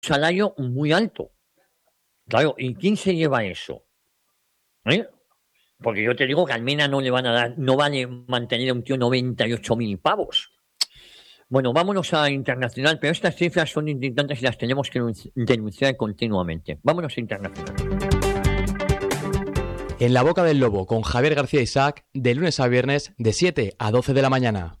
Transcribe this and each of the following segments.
salario muy alto. Claro, ¿y quién se lleva eso? ¿Eh? Porque yo te digo que al Mena no le van a dar, no vale mantener a un tío 98.000 pavos. Bueno, vámonos a internacional, pero estas cifras son indignantes y las tenemos que denunciar continuamente. Vámonos a internacional. En la boca del lobo con Javier García Isaac, de lunes a viernes, de 7 a 12 de la mañana.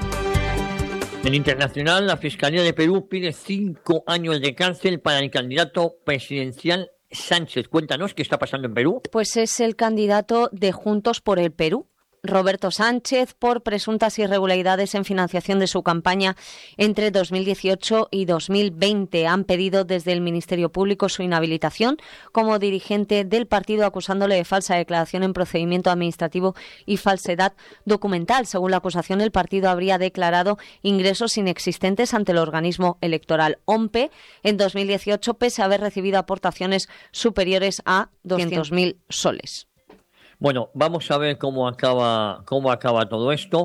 En internacional, la Fiscalía de Perú pide 5 años de cárcel para el candidato presidencial Sánchez. Cuéntanos qué está pasando en Perú. Pues es el candidato de Juntos por el Perú, Roberto Sánchez, por presuntas irregularidades en financiación de su campaña entre 2018 y 2020. Han pedido desde el Ministerio Público su inhabilitación como dirigente del partido, acusándole de falsa declaración en procedimiento administrativo y falsedad documental. Según la acusación, el partido habría declarado ingresos inexistentes ante el organismo electoral OMPE en 2018, pese a haber recibido aportaciones superiores a 200.000 soles. Bueno, vamos a ver cómo acaba todo esto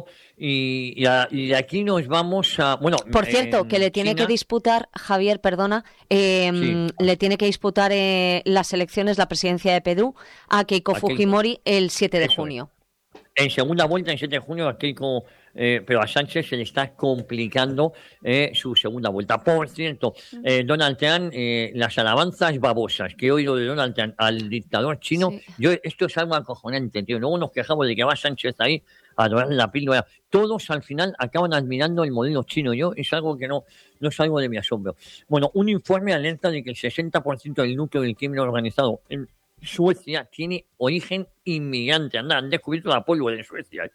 y de aquí nos vamos a... Bueno, por cierto, que le tiene China, que disputar, Javier, perdona, sí, le tiene que disputar las elecciones, la presidencia de Perú, a Keiko Fujimori el 7 de junio. En segunda vuelta, el 7 de junio, a Keiko, pero a Sánchez se le está complicando su segunda vuelta. Por cierto, Donald Trump, las alabanzas babosas que he oído de Donald Trump al dictador chino, sí. Esto es algo acojonante, tío. Luego nos quejamos de que va Sánchez ahí a dorar la píldora. Todos al final acaban admirando el modelo chino. Es algo que no es algo de mi asombro. Bueno, un informe alerta de que el 60% del núcleo del crimen organizado en Suecia tiene origen inmigrante. Han descubierto la pólvora en Suecia.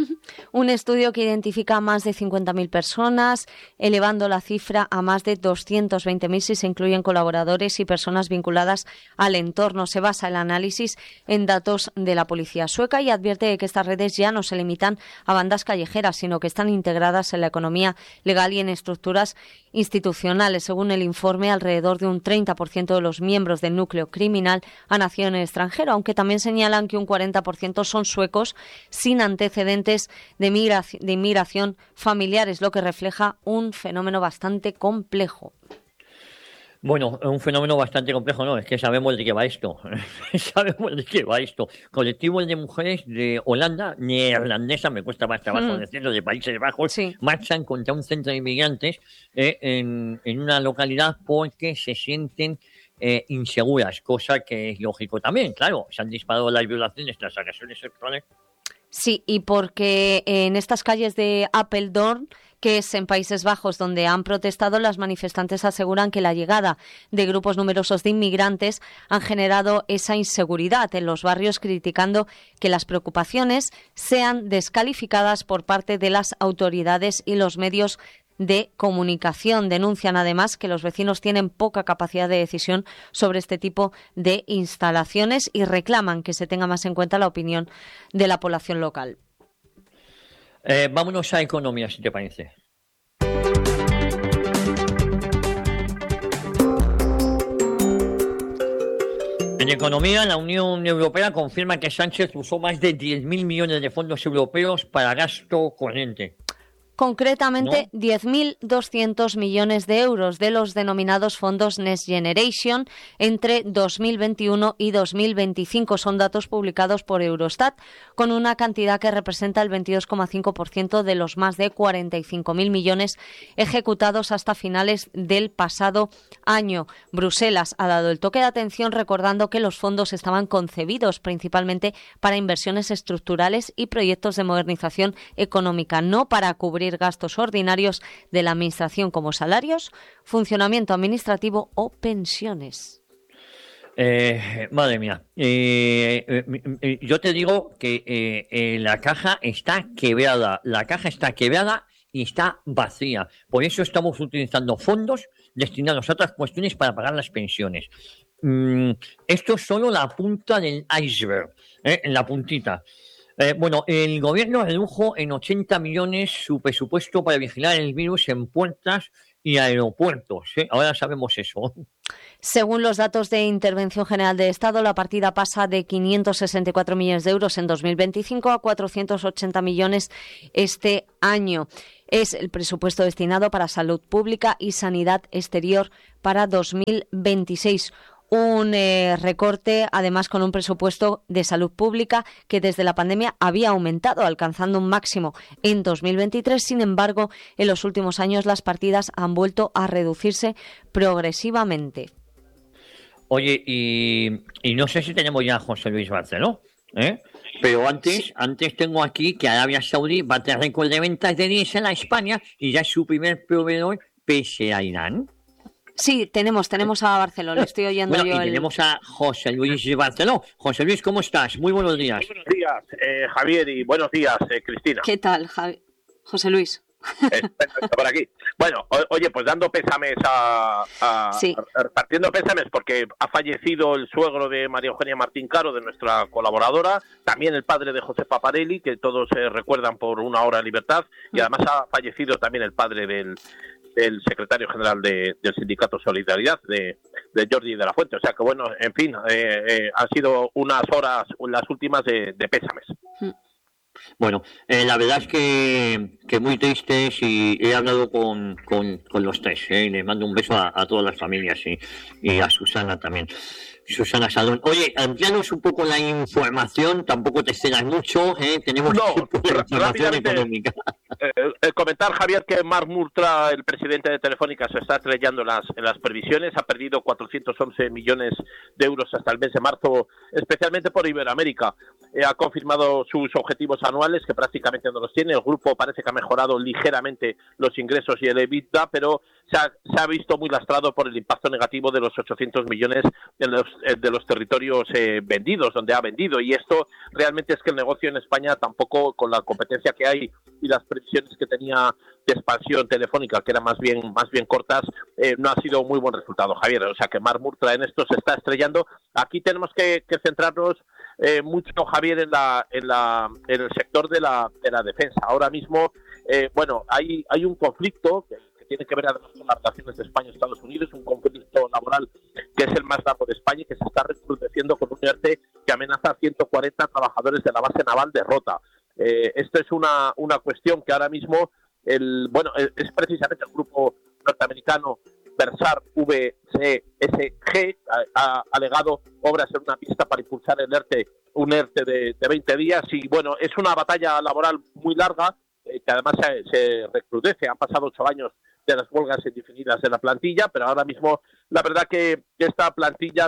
Un estudio que identifica a más de 50.000 personas, elevando la cifra a más de 220.000 si se incluyen colaboradores y personas vinculadas al entorno. Se basa el análisis en datos de la policía sueca y advierte de que estas redes ya no se limitan a bandas callejeras, sino que están integradas en la economía legal y en estructuras institucionales. Según el informe, alrededor de un 30% de los miembros del núcleo criminal han nacido en el extranjero, aunque también señalan que un 40% son suecos sin antecedentes de inmigración familiares, lo que refleja un fenómeno bastante complejo. Bueno, un fenómeno bastante complejo, ¿no? Es que sabemos de qué va esto. Colectivos de mujeres de Holanda, neerlandesa, me cuesta más trabajo decirlo, de Países Bajos, sí, marchan contra un centro de inmigrantes en una localidad porque se sienten inseguras, cosa que es lógico también, claro. Se han disparado las violaciones, las agresiones sexuales. Sí, y porque en estas calles de Apeldoorn, que es en Países Bajos donde han protestado, las manifestantes aseguran que la llegada de grupos numerosos de inmigrantes han generado esa inseguridad en los barrios, criticando que las preocupaciones sean descalificadas por parte de las autoridades y los medios de comunicación. Denuncian además que los vecinos tienen poca capacidad de decisión sobre este tipo de instalaciones y reclaman que se tenga más en cuenta la opinión de la población local. Vámonos a economía, si te parece. En economía, la Unión Europea confirma que Sánchez usó más de 10.000 millones de fondos europeos para gasto corriente. Concretamente, ¿no? 10.200 millones de euros de los denominados fondos Next Generation entre 2021 y 2025. Son datos publicados por Eurostat, con una cantidad que representa el 22,5% de los más de 45.000 millones ejecutados hasta finales del pasado año. Bruselas ha dado el toque de atención recordando que los fondos estaban concebidos principalmente para inversiones estructurales y proyectos de modernización económica, no para cubrir gastos ordinarios de la administración como salarios, funcionamiento administrativo o pensiones. Madre mía, yo te digo que la caja está quebrada, y está vacía. Por eso estamos utilizando fondos destinados a otras cuestiones para pagar las pensiones. Esto es solo la punta del iceberg, la puntita. Bueno, el gobierno redujo en 80 millones su presupuesto para vigilar el virus en puertas y aeropuertos. Ahora sabemos eso. Según los datos de Intervención General de Estado, la partida pasa de 564 millones de euros en 2025 a 480 millones este año. Es el presupuesto destinado para salud pública y sanidad exterior para 2026. Un recorte, además, con un presupuesto de salud pública que desde la pandemia había aumentado, alcanzando un máximo en 2023. Sin embargo, en los últimos años las partidas han vuelto a reducirse progresivamente. Oye, y no sé si tenemos ya a José Luis Barceló, ¿eh? Pero antes tengo aquí que Arabia Saudí bate récord de ventas de diésel a España y ya es su primer proveedor pese a Irán. Sí, tenemos a Barceló, le estoy oyendo bueno, yo. Y tenemos a José Luis Barceló. José Luis, ¿cómo estás? Muy buenos días. Buenos días, Javier, y buenos días, Cristina. ¿Qué tal, José Luis? Por aquí. Bueno, oye, pues dando pésames sí. Repartiendo pésames porque ha fallecido el suegro de María Eugenia Martín Caro, de nuestra colaboradora, también el padre de José Paparelli, que todos recuerdan por Una hora de libertad, y además ha fallecido también el padre del secretario general del Sindicato Solidaridad, de Jordi de la Fuente. O sea que, bueno, en fin, han sido unas horas, las últimas de pésames. Bueno, la verdad es que muy tristes, y he hablado con los tres, y les mando un beso a todas las familias y a Susana también. Susana Salón. Oye, amplíanos un poco la información, tampoco te cedas mucho, tenemos información económica. Comentar, Javier, que Marc Murtra, el presidente de Telefónica, se está estrellando en las previsiones, ha perdido 411 millones de euros hasta el mes de marzo, especialmente por Iberoamérica. Ha confirmado sus objetivos anuales, que prácticamente no los tiene. El grupo parece que ha mejorado ligeramente los ingresos y el EBITDA, pero se ha visto muy lastrado por el impacto negativo de los 800 millones de los territorios vendidos, donde ha vendido. Y esto realmente es que el negocio en España tampoco, con la competencia que hay y las previsiones que tenía de expansión telefónica, que eran más bien cortas, no ha sido muy buen resultado, Javier. O sea que Marc Murtra en esto se está estrellando. Aquí tenemos que centrarnos mucho, Javier, en el sector de la defensa. Ahora mismo, hay un conflicto que tiene que ver además con las relaciones de España y Estados Unidos, un conflicto laboral que es el más largo de España y que se está recrudeciendo con un ERTE que amenaza a 140 trabajadores de la base naval de Rota. Esto es una cuestión que ahora mismo es precisamente el grupo norteamericano Versar VCSG ha alegado obras en una pista para impulsar un ERTE de 20 días, y bueno, es una batalla laboral muy larga que además se recrudece. Han pasado 8 años de las huelgas indefinidas de la plantilla, pero ahora mismo la verdad que esta plantilla,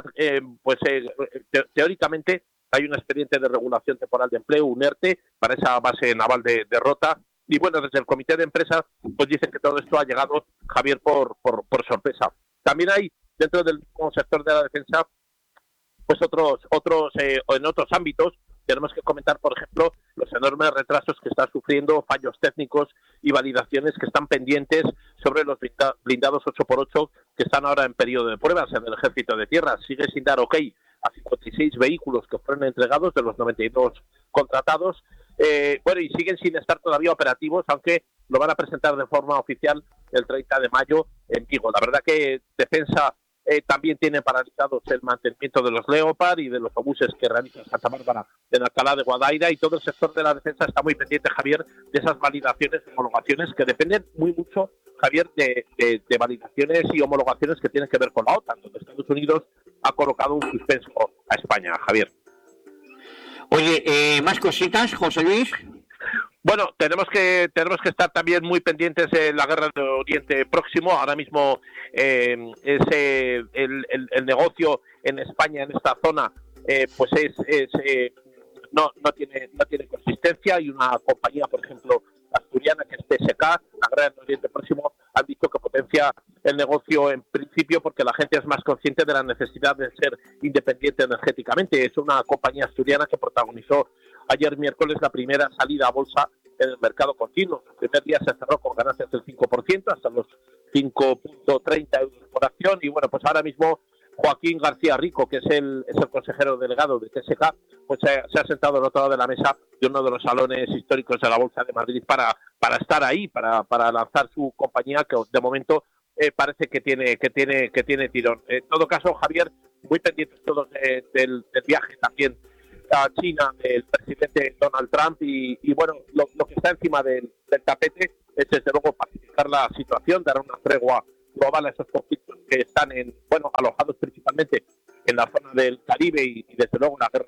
teóricamente hay un expediente de regulación temporal de empleo, un ERTE, para esa base naval de Rota. Y bueno, desde el comité de empresa pues dicen que todo esto ha llegado, Javier, por sorpresa. También hay, dentro del mismo sector de la defensa, pues en otros ámbitos. Tenemos que comentar, por ejemplo, los enormes retrasos que están sufriendo, fallos técnicos y validaciones que están pendientes sobre los blindados 8x8 que están ahora en periodo de pruebas en el Ejército de Tierra. Sigue sin dar ok a 56 vehículos que fueron entregados de los 92 contratados. Y siguen sin estar todavía operativos, aunque lo van a presentar de forma oficial el 30 de mayo en Vigo. La verdad que Defensa también tiene paralizados el mantenimiento de los Leopard y de los obuses que realiza Santa Bárbara en Alcalá de Guadaira, y todo el sector de la defensa está muy pendiente, Javier, de esas validaciones y homologaciones que dependen muy mucho, Javier, de validaciones y homologaciones que tienen que ver con la OTAN, donde Estados Unidos ha colocado un suspenso a España, Javier. Oye, ¿más cositas, José Luis? Bueno, tenemos que estar también muy pendientes de la guerra de Oriente Próximo. Ahora mismo el negocio en España, en esta zona, no tiene consistencia. Hay una compañía, por ejemplo, asturiana, que es TSK, la guerra de Oriente Próximo, han dicho que potencia el negocio en principio porque la gente es más consciente de la necesidad de ser independiente energéticamente. Es una compañía asturiana que protagonizó ayer miércoles la primera salida a bolsa en el mercado continuo. El primer día se cerró con ganancias del 5%, hasta los 5.30 euros por acción, y bueno, pues ahora mismo Joaquín García Rico, que es el consejero delegado de TSK, pues se ha sentado al otro lado de la mesa de uno de los salones históricos de la Bolsa de Madrid para estar ahí, para lanzar su compañía, que de momento parece que tiene tirón. En todo caso, Javier, muy pendientes todos del viaje también a China del presidente Donald Trump y bueno, lo que está encima del tapete es desde luego pacificar la situación, dar una tregua global a esos conflictos que están alojados principalmente en la zona del Caribe y desde luego las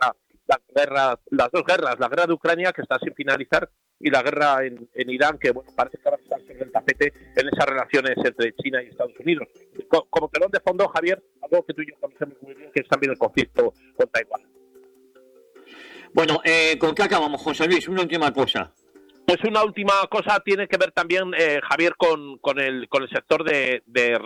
dos guerras, la guerra de Ucrania que está sin finalizar y la guerra en Irán, que parece que ahora está sobre el tapete en esas relaciones entre China y Estados Unidos. Como telón de fondo, Javier, algo que tú y yo conocemos muy bien, que es también el conflicto con Taiwán. Bueno, ¿con qué acabamos, José Luis? Una última cosa. Pues una última cosa tiene que ver también, Javier, con el sector de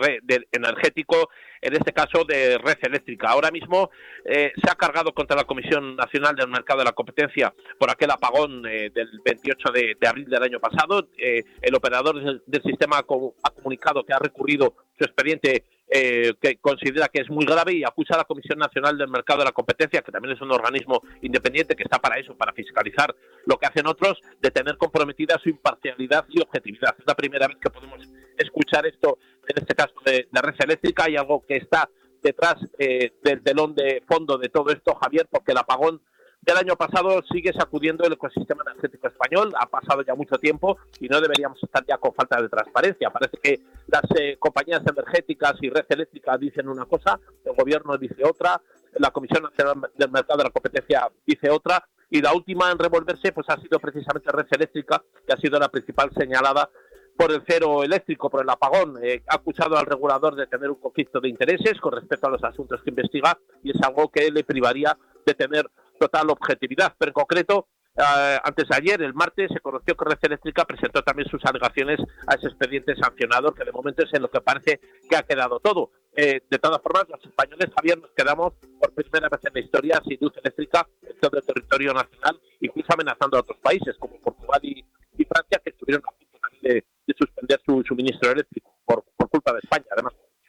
energético, en este caso de red eléctrica. Ahora mismo se ha cargado contra la Comisión Nacional del Mercado de la Competencia por aquel apagón del 28 de abril del año pasado. El operador del sistema ha comunicado que ha recurrido su expediente, que considera que es muy grave, y acusa a la Comisión Nacional del Mercado de la Competencia, que también es un organismo independiente que está para eso, para fiscalizar lo que hacen otros, de tener comprometida su imparcialidad y objetividad. Es la primera vez que podemos escuchar esto, en este caso de red eléctrica, y algo que está detrás del telón de fondo de todo esto, Javier, porque el apagón del año pasado sigue sacudiendo el ecosistema energético español. Ha pasado ya mucho tiempo y no deberíamos estar ya con falta de transparencia. Parece que las compañías energéticas y red eléctrica dicen una cosa, el gobierno dice otra, la Comisión Nacional del Mercado de la Competencia dice otra, y la última en revolverse pues ha sido precisamente red eléctrica, que ha sido la principal señalada por el cero eléctrico, por el apagón. Ha acusado al regulador de tener un conflicto de intereses con respecto a los asuntos que investiga, y es algo que le privaría de tener total objetividad. Pero en concreto, antes de ayer, el martes, se conoció que Red Eléctrica presentó también sus alegaciones a ese expediente sancionador, que de momento es en lo que parece que ha quedado todo. De todas formas, los españoles, Javier, nos quedamos por primera vez en la historia sin luz eléctrica en todo el territorio nacional, incluso amenazando a otros países como Portugal y Francia, que estuvieron a punto también de suspender su suministro eléctrico por culpa de España, además.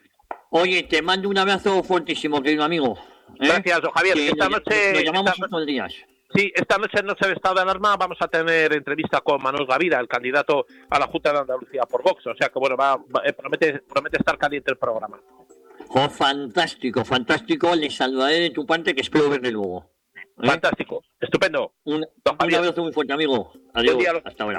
Oye, te mando un abrazo fuertísimo, querido amigo. Gracias, don Javier. Esta noche nos llamamos estos días. Sí, esta noche en Noche de Estado de Alarma vamos a tener entrevista con Manuel Gavira, el candidato a la Junta de Andalucía por Vox. O sea que promete estar caliente el programa. Oh, fantástico. Le saludaré de tu parte, que espero verle luego. Fantástico, estupendo. Un abrazo muy fuerte, amigo. Adiós, hasta ahora.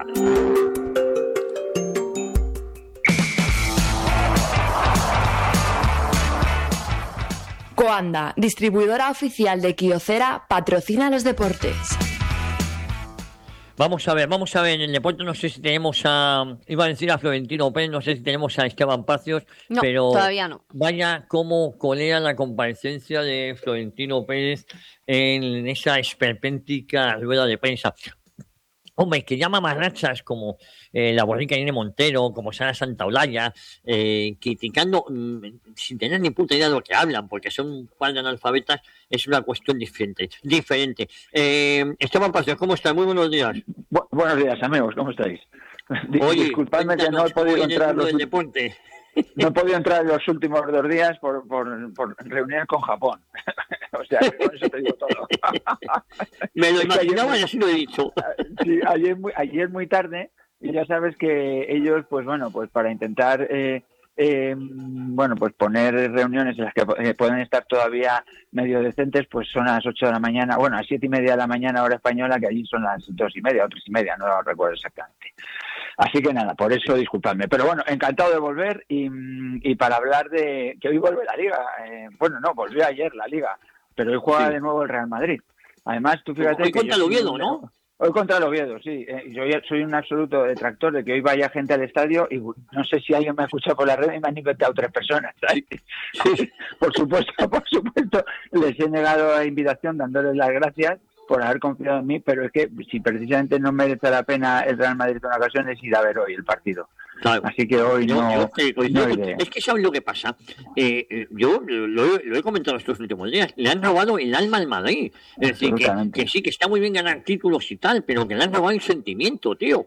Coanda, distribuidora oficial de Kyocera, patrocina los deportes. Vamos a ver, en el deporte no sé si tenemos iba a decir a Florentino Pérez, no sé si tenemos a Esteban Pazos, no, pero todavía no. Vaya cómo colea la comparecencia de Florentino Pérez en esa esperpéntica rueda de prensa. Hombre, que llama mamarrachas como la borrica Irene Montero, como Sara Santaolalla, criticando sin tener ni puta idea de lo que hablan, porque son un par de analfabetas, es una cuestión diferente. Esteban Pazos, ¿cómo estás? Muy buenos días. Buenos días, amigos, ¿cómo estáis? Oye, disculpadme que no he podido entrar no he podido entrar en los últimos 2 días por reuniones con Japón. O sea, con eso te digo todo. Me lo imaginaba y así lo he dicho. Sí, ayer muy tarde, y ya sabes que ellos, pues para intentar pues poner reuniones en las que pueden estar todavía medio decentes, pues son a las 8 de la mañana, a las 7:30 de la mañana hora española, que allí son las 2:30 o 3:30, no lo recuerdo exactamente. Así que nada, por eso disculpadme. Pero bueno, encantado de volver y para hablar de que hoy vuelve la Liga. Volvió ayer la Liga, pero hoy juega de nuevo el Real Madrid. Además, tú fíjate hoy contra el Oviedo, ¿no? Hoy contra el Oviedo, sí. Yo soy un absoluto detractor de que hoy vaya gente al estadio y no sé si alguien me ha escuchado por la red y me han invitado 3 personas. Sí, por supuesto, les he negado la invitación dándoles las gracias por haber confiado en mí, pero es que si precisamente no merece la pena el Real Madrid en una ocasión es ir a ver hoy el partido. Claro. Así que hoy no iré. Es que ¿sabes lo que pasa? Yo lo he comentado estos últimos días, le han robado el alma al Madrid. Es decir, que sí, que está muy bien ganar títulos y tal, pero que le han robado el sentimiento, tío.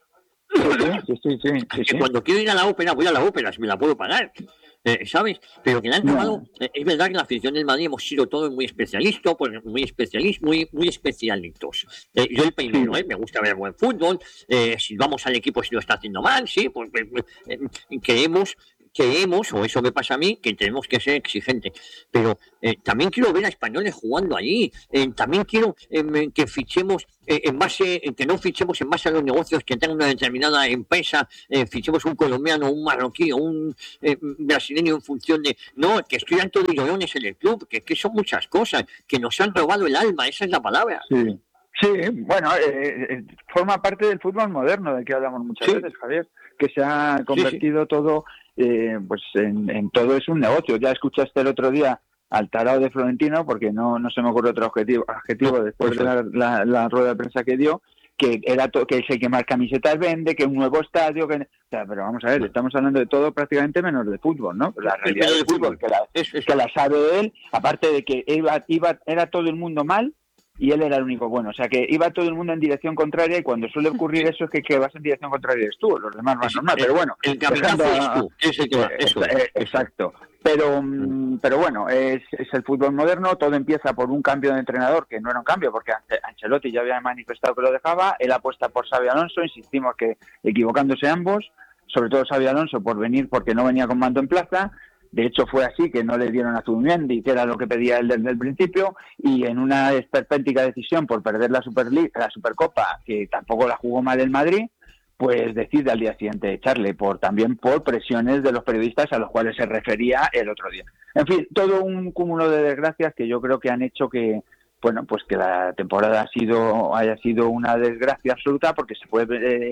Sí. Cuando quiero ir a la ópera, voy a la ópera, si me la puedo pagar. ¿Sabes? Pero que le han robado. Es verdad que la afición del Madrid hemos sido todos muy especialistas, muy especialitos. Yo el primero, me gusta ver buen fútbol. Si vamos al equipo si lo está haciendo mal, sí, pues creemos queremos, o eso me pasa a mí, que tenemos que ser exigentes. Pero también quiero ver a españoles jugando allí. También quiero que fichemos que no fichemos en base a los negocios que tengan una determinada empresa, fichemos un colombiano, un marroquí o un brasileño en función de... No, que estoy harto de llorones en el club, que son muchas cosas, que nos han robado el alma, esa es la palabra. Sí. Sí, bueno, forma parte del fútbol moderno del que hablamos muchas veces, Javier, que se ha convertido todo, pues en todo es un negocio. Ya escuchaste el otro día al tarao de Florentino, porque no se me ocurre otro adjetivo después de la rueda de prensa que dio, que era que es el que más camisetas vende, que un nuevo estadio, o sea, pero vamos a ver, estamos hablando de todo prácticamente menos de fútbol, ¿no? La realidad del fútbol, que la sabe él, aparte de que era todo el mundo mal, y él era el único bueno, o sea que iba todo el mundo en dirección contraria, y cuando suele ocurrir eso es que vas en dirección contraria eres tú, los demás más normal, pero bueno, el capitán es tú, eso. Exacto, pero bueno, es el fútbol moderno, todo empieza por un cambio de entrenador, que no era un cambio, porque Ancelotti ya había manifestado que lo dejaba, él apuesta por Xabi Alonso, insistimos que equivocándose ambos, sobre todo Xabi Alonso porque no venía con mando en plaza. De hecho, fue así, que no le dieron a Zubimendi, que era lo que pedía él desde el principio, y en una esperpéntica decisión por perder la Supercopa, que tampoco la jugó mal el Madrid, pues decide al día siguiente echarle, también por presiones de los periodistas a los cuales se refería el otro día. En fin, todo un cúmulo de desgracias que yo creo que han hecho que, bueno, pues que la temporada haya sido una desgracia absoluta, porque se fue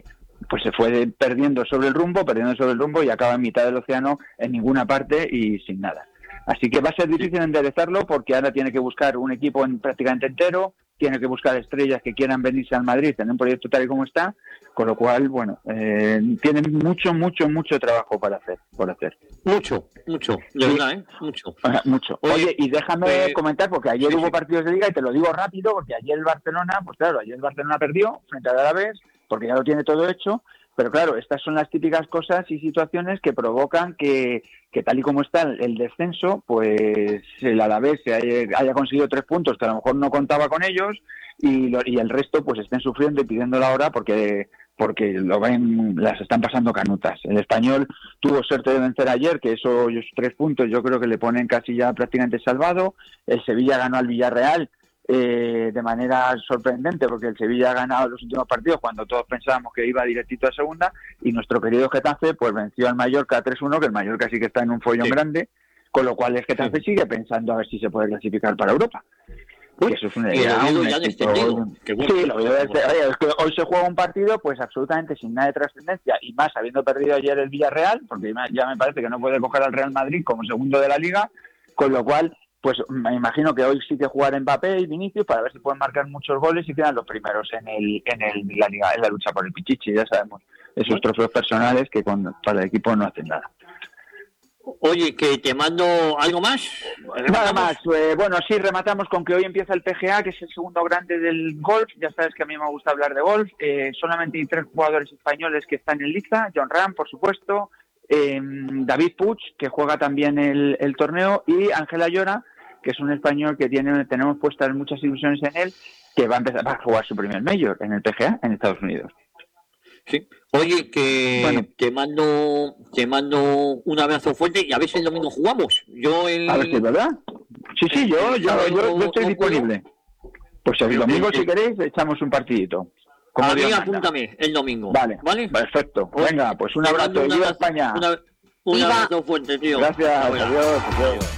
perdiendo sobre el rumbo y acaba en mitad del océano, en ninguna parte y sin nada. Así que va a ser difícil enderezarlo, porque ahora tiene que buscar un equipo prácticamente entero, tiene que buscar estrellas que quieran venirse al Madrid, tener un proyecto tal y como está, con lo cual, bueno, tienen mucho trabajo por hacer. Mucho, de verdad, mucho. Mucho. Oye, y déjame comentar, porque ayer hubo partidos de Liga, y te lo digo rápido, porque ayer el Barcelona perdió frente al Alavés, porque ya lo tiene todo hecho, pero claro, estas son las típicas cosas y situaciones que provocan que tal y como está el descenso, pues el Alavés haya conseguido 3 puntos que a lo mejor no contaba con ellos, y el resto pues estén sufriendo y pidiendo la hora porque lo ven, las están pasando canutas. El Español tuvo suerte de vencer ayer, que esos 3 puntos yo creo que le ponen casi ya prácticamente salvado. El Sevilla ganó al Villarreal de manera sorprendente, porque el Sevilla ha ganado los últimos partidos cuando todos pensábamos que iba directito a segunda, y nuestro querido Getafe pues venció al Mallorca 3-1, que el Mallorca sí que está en un follón grande, con lo cual el Getafe sigue pensando a ver si se puede clasificar para Europa. Eso es una idea. Es que hoy se juega un partido pues absolutamente sin nada de trascendencia, y más habiendo perdido ayer el Villarreal, porque ya me parece que no puede coger al Real Madrid como segundo de la Liga, con lo cual pues me imagino que hoy sí que jugar Mbappé y Vinicius para ver si pueden marcar muchos goles y quedan los primeros en la Liga, en la lucha por el Pichichi. Ya sabemos, esos trofeos personales que para el equipo no hacen nada. Oye, que te mando algo más. Nada más. Bueno, sí, rematamos con que hoy empieza el PGA, que es el segundo grande del golf. Ya sabes que a mí me gusta hablar de golf. Solamente hay 3 jugadores españoles que están en lista. John Ram, por supuesto. David Puig, que juega también el torneo. Y Ángel Ayora, que es un español que tenemos puestas muchas ilusiones en él, que va a jugar su primer major en el PGA en Estados Unidos. Sí. Oye, que bueno, te mando un abrazo fuerte, y a ver si el domingo jugamos. A ver si es verdad. Sí, yo estoy disponible. Pues el domingo, si queréis, echamos un partidito. A mí apúntame el domingo. Vale, perfecto. Venga, pues un abrazo. ¡Viva España! Un abrazo fuerte, tío. Gracias, adiós.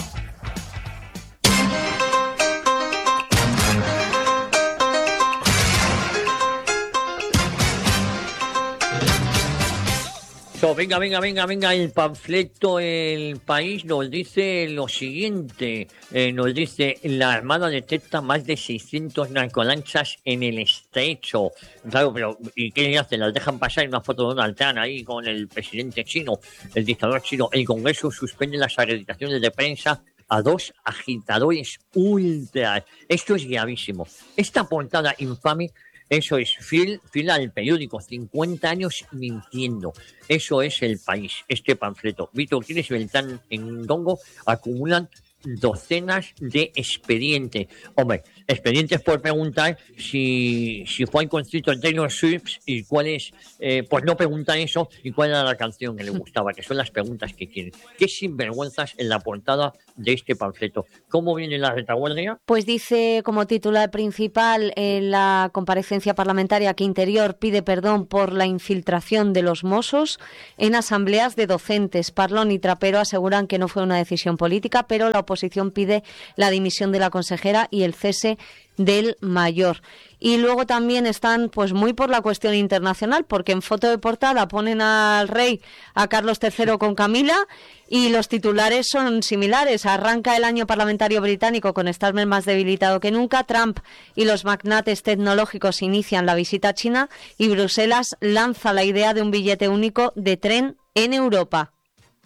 Venga, el panfleto El País nos dice lo siguiente, nos dice: la Armada detecta más de 600 narcolanchas en el estrecho. Claro, pero ¿y qué hacen? ¿Las dejan pasar? Una foto de Donald Trump ahí con el presidente chino, el dictador chino. El Congreso suspende las acreditaciones de prensa a 2 agitadores ultras. Esto es gravísimo. Esta portada infame. Eso es, fiel al periódico, 50 años mintiendo. Eso es El País, este panfleto. Víctor Quiles y Beltrán en Dongo acumulan docenas de expedientes. Hombre, expedientes por preguntar si fue al concierto de Taylor Swift y cuál es, pues no preguntan eso, y cuál era la canción que le gustaba, que son las preguntas que quieren. Qué sinvergüenzas en la portada de este panfleto. ¿Cómo viene la retaguardia? Pues dice como titular principal en la comparecencia parlamentaria que Interior pide perdón por la infiltración de los Mossos en asambleas de docentes. Parlón y Trapero aseguran que no fue una decisión política, pero la oposición pide la dimisión de la consejera y el cese del mayor. Y luego también están pues muy por la cuestión internacional, porque en foto de portada ponen al rey, a Carlos III con Camila, y los titulares son similares. Arranca el año parlamentario británico con Starmer más debilitado que nunca. Trump y los magnates tecnológicos inician la visita a China y Bruselas lanza la idea de un billete único de tren en Europa.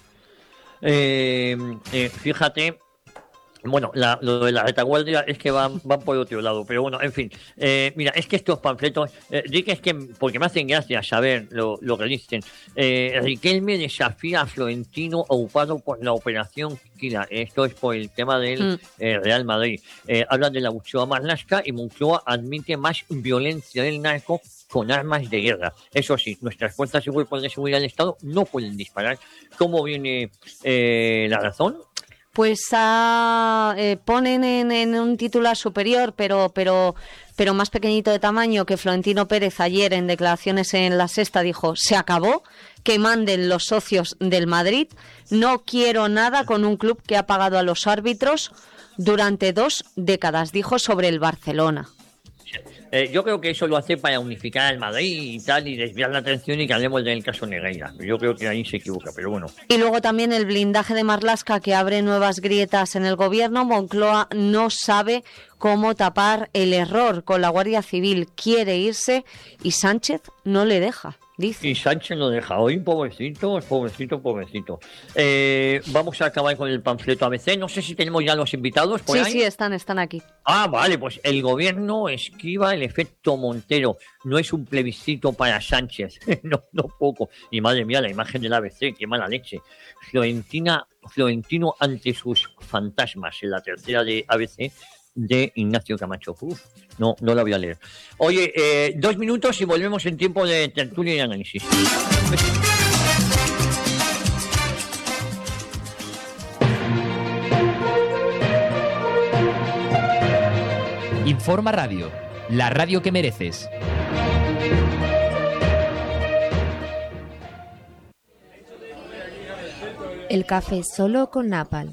Fíjate. Bueno, lo de la retaguardia es que van por otro lado, pero bueno, en fin. Mira, es que estos panfletos, es que, porque me hacen gracia saber lo que dicen. Riquelme desafía a Florentino ocupado por la operación Kila. Esto es por el tema del Real Madrid. Hablan de la Uchoa Marlaska y Moncloa admite más violencia del narco con armas de guerra. Eso sí, nuestras fuerzas y cuerpos de seguridad del Estado no pueden disparar. ¿Cómo viene la razón? Pues ponen en un titular superior, pero más pequeñito de tamaño, que Florentino Pérez ayer en declaraciones en La Sexta dijo: se acabó, que manden los socios del Madrid, no quiero nada con un club que ha pagado a los árbitros durante 2 décadas, dijo sobre el Barcelona. Yo creo que eso lo hace para unificar al Madrid y tal, y desviar la atención, y que hablemos del caso Negreira. Yo creo que ahí se equivoca, pero bueno. Y luego también el blindaje de Marlaska, que abre nuevas grietas en el gobierno. Moncloa no sabe cómo tapar el error con la Guardia Civil. Quiere irse y Sánchez no le deja, dice. Y Sánchez lo deja hoy, pobrecito. Vamos a acabar con el panfleto ABC. No sé si tenemos ya los invitados por ahí. Sí, están aquí. Ah, vale, pues el gobierno esquiva el efecto Montero. No es un plebiscito para Sánchez. no poco. Y madre mía, la imagen del ABC, qué mala leche. Florentino ante sus fantasmas, en la tercera de ABC de Ignacio Camacho. No la voy a leer. Oye, 2 minutos y volvemos en tiempo de tertulia y análisis. Informa Radio, la radio que mereces. El café solo con Napal.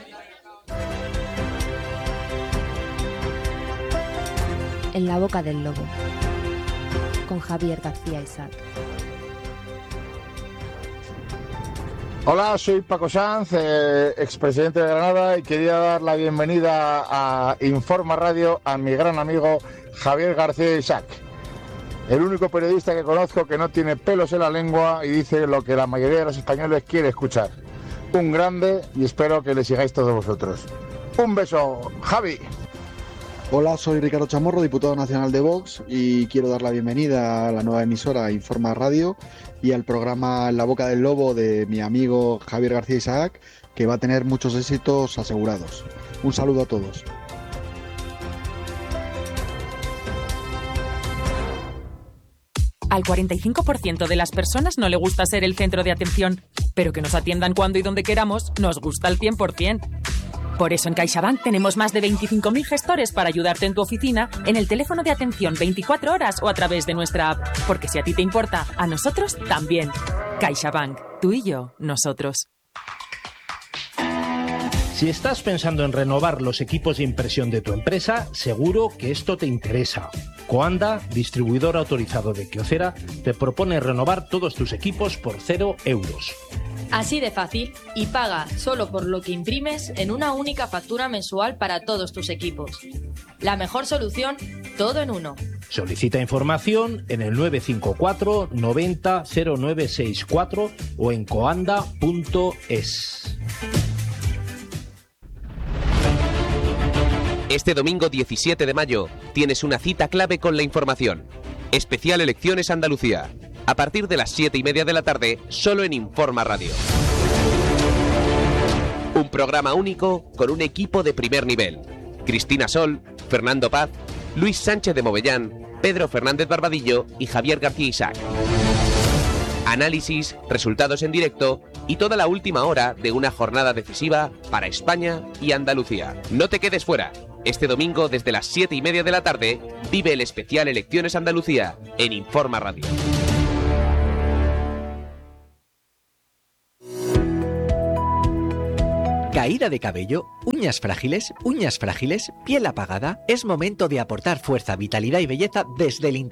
En la boca del lobo, con Javier García Isaac. Hola, soy Paco Sanz, expresidente de Granada, y quería dar la bienvenida a Informa Radio a mi gran amigo Javier García Isaac, el único periodista que conozco que no tiene pelos en la lengua y dice lo que la mayoría de los españoles quiere escuchar. Un grande, y espero que le sigáis todos vosotros. Un beso, Javi. Hola, soy Ricardo Chamorro, diputado nacional de Vox, y quiero dar la bienvenida a la nueva emisora Informa Radio y al programa En la boca del lobo de mi amigo Javier García Isaac, que va a tener muchos éxitos asegurados. Un saludo a todos. Al 45% de las personas no le gusta ser el centro de atención, pero que nos atiendan cuando y donde queramos nos gusta al 100%. Por eso en CaixaBank tenemos más de 25.000 gestores para ayudarte en tu oficina, en el teléfono de atención 24 horas o a través de nuestra app. Porque si a ti te importa, a nosotros también. CaixaBank, tú y yo, nosotros. Si estás pensando en renovar los equipos de impresión de tu empresa, seguro que esto te interesa. Coanda, distribuidor autorizado de Kyocera, te propone renovar todos tus equipos por 0 euros. Así de fácil, y paga solo por lo que imprimes en una única factura mensual para todos tus equipos. La mejor solución, todo en uno. Solicita información en el 954 90 0964 o en coanda.es. Este domingo 17 de mayo tienes una cita clave con la información. Especial Elecciones Andalucía. A partir de las 7:30 de la tarde, solo en Informa Radio. Un programa único con un equipo de primer nivel. Cristina Sol, Fernando Paz, Luis Sánchez de Movellán, Pedro Fernández Barbadillo y Javier García Isaac. Análisis, resultados en directo y toda la última hora de una jornada decisiva para España y Andalucía. No te quedes fuera. Este domingo, desde las 7:30 de la tarde, vive el especial Elecciones Andalucía en Informa Radio. Caída de cabello, uñas frágiles, piel apagada. Es momento de aportar fuerza, vitalidad y belleza desde el interior